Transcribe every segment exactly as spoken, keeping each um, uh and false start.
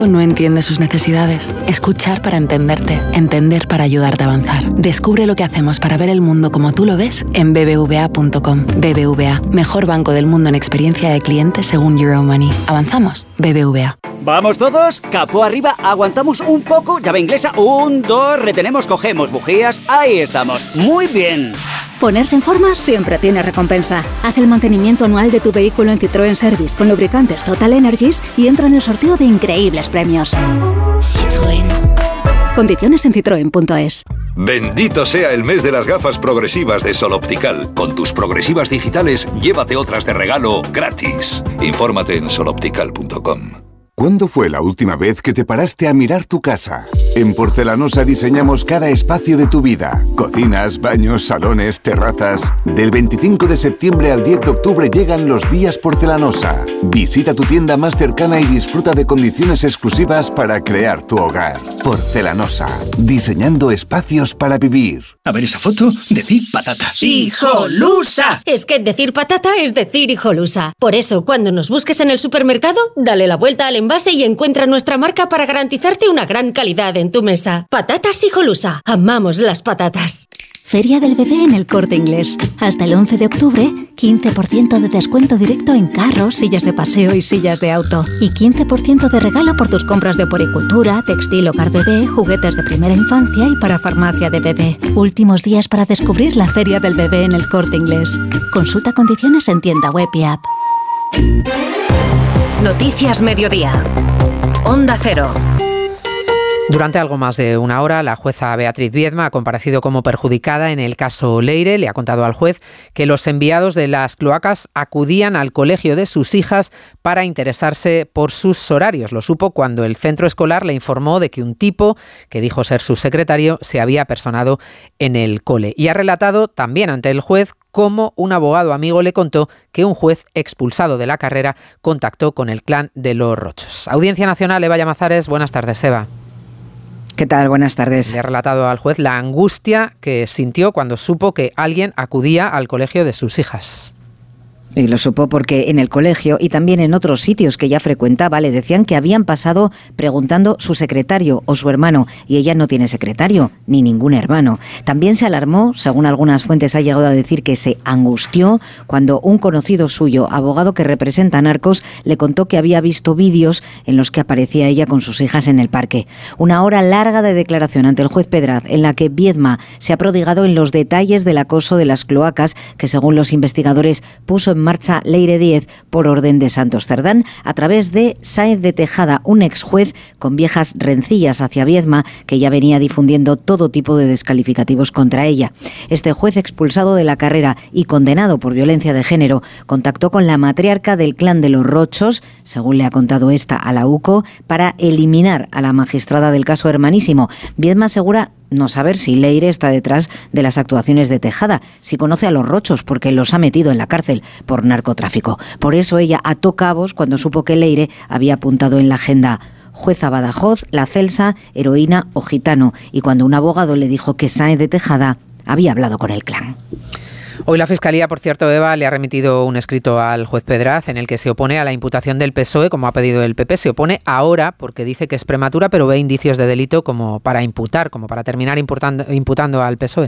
No entiende sus necesidades. Escuchar para entenderte. Entender para ayudarte a avanzar. Descubre lo que hacemos para ver el mundo como tú lo ves en b b v a punto com. B B V A, mejor banco del mundo en experiencia de cliente según Euromoney. ¿Avanzamos? B B V A. ¿Vamos todos? Capó arriba, aguantamos un poco, llave inglesa, un, dos, retenemos, cogemos bujías, ahí estamos. Muy bien. Ponerse en forma siempre tiene recompensa. Haz el mantenimiento anual de tu vehículo en Citroën Service con lubricantes Total Energies y entra en el sorteo de increíbles premios. Citroën. Condiciones en citroen punto es. Bendito sea el mes de las gafas progresivas de Sol Optical. Con tus progresivas digitales, llévate otras de regalo gratis. Infórmate en sol optical punto com. ¿Cuándo fue la última vez que te paraste a mirar tu casa? En Porcelanosa diseñamos cada espacio de tu vida. Cocinas, baños, salones, terrazas. Del veinticinco de septiembre al diez de octubre llegan los días Porcelanosa. Visita tu tienda más cercana y disfruta de condiciones exclusivas para crear tu hogar. Porcelanosa. Diseñando espacios para vivir. A ver esa foto, decir patata. ¡Hijolusa! Es que decir patata es decir hijolusa. Por eso, cuando nos busques en el supermercado, dale la vuelta al envase y encuentra nuestra marca para garantizarte una gran calidad en tu mesa. Patatas Hijolusa. Amamos las patatas. Feria del Bebé en El Corte Inglés. Hasta el once de octubre, quince por ciento de descuento directo en carros, sillas de paseo y sillas de auto. Y quince por ciento de regalo por tus compras de oporicultura, textil, hogar bebé, juguetes de primera infancia y para farmacia de bebé. Últimos días para descubrir la Feria del Bebé en El Corte Inglés. Consulta condiciones en tienda web y app. Noticias Mediodía. Onda Cero. Durante algo más de una hora, la jueza Beatriz Viedma ha comparecido como perjudicada en el caso Leire. Le ha contado al juez que los enviados de las cloacas acudían al colegio de sus hijas para interesarse por sus horarios. Lo supo cuando el centro escolar le informó de que un tipo, que dijo ser su secretario, se había personado en el cole. Y ha relatado también ante el juez cómo un abogado amigo le contó que un juez expulsado de la carrera contactó con el clan de los Rochos. Audiencia Nacional, Eva Llamazares, buenas tardes, Eva. ¿Qué tal? Buenas tardes. Le ha relatado al juez la angustia que sintió cuando supo que alguien acudía al colegio de sus hijas. Y lo supo porque en el colegio y también en otros sitios que ya frecuentaba le decían que habían pasado preguntando su secretario o su hermano, y ella no tiene secretario ni ningún hermano. También se alarmó, según algunas fuentes ha llegado a decir que se angustió cuando un conocido suyo, abogado que representa a narcos, le contó que había visto vídeos en los que aparecía ella con sus hijas en el parque. Una hora larga de declaración ante el juez Pedraz en la que Viedma se ha prodigado en los detalles del acoso de las cloacas que, según los investigadores, puso en marcha Leire Díez por orden de Santos Cerdán a través de Sáenz de Tejada, un ex juez con viejas rencillas hacia Viedma que ya venía difundiendo todo tipo de descalificativos contra ella. Este juez, expulsado de la carrera y condenado por violencia de género, contactó con la matriarca del clan de los Rochos, según le ha contado esta a la U C O, para eliminar a la magistrada del caso Hermanísimo. Viedma asegura no saber si Leire está detrás de las actuaciones de Tejada, si conoce a los Rochos porque los ha metido en la cárcel por narcotráfico. Por eso ella ató cabos cuando supo que Leire había apuntado en la agenda jueza Badajoz, la Celsa, heroína o gitano, y cuando un abogado le dijo que Sáenz de Tejada había hablado con el clan. Hoy la Fiscalía, por cierto, Eva, le ha remitido un escrito al juez Pedraz en el que se opone a la imputación del P S O E, como ha pedido el P P. Se opone ahora porque dice que es prematura, pero ve indicios de delito como para imputar, como para terminar imputando, imputando al P S O E.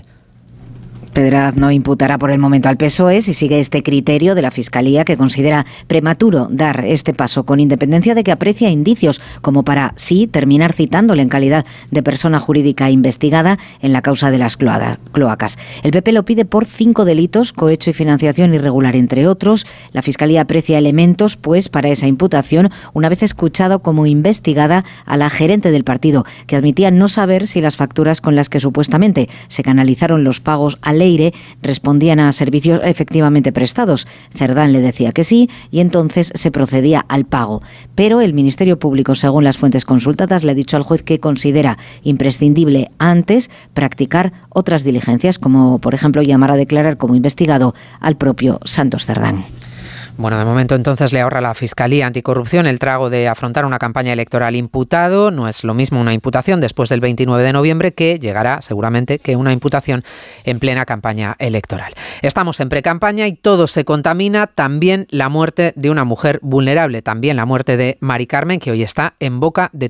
Pedraz no imputará por el momento al P S O E si sigue este criterio de la Fiscalía, que considera prematuro dar este paso, con independencia de que aprecia indicios como para, sí, terminar citándole en calidad de persona jurídica investigada en la causa de las cloacas. El P P lo pide por cinco delitos, cohecho y financiación irregular, entre otros. La Fiscalía aprecia elementos, pues, para esa imputación, una vez escuchado como investigada a la gerente del partido, que admitía no saber si las facturas con las que supuestamente se canalizaron los pagos a Leire respondían a servicios efectivamente prestados. Cerdán le decía que sí y entonces se procedía al pago. Pero el Ministerio Público, según las fuentes consultadas, le ha dicho al juez que considera imprescindible antes practicar otras diligencias, como por ejemplo llamar a declarar como investigado al propio Santos Cerdán. Bueno, de momento entonces le ahorra a la Fiscalía Anticorrupción el trago de afrontar una campaña electoral imputado. No es lo mismo una imputación después del veintinueve de noviembre que llegará seguramente que una imputación en plena campaña electoral. Estamos en precampaña y todo se contamina, también la muerte de una mujer vulnerable, también la muerte de Mari Carmen, que hoy está en boca de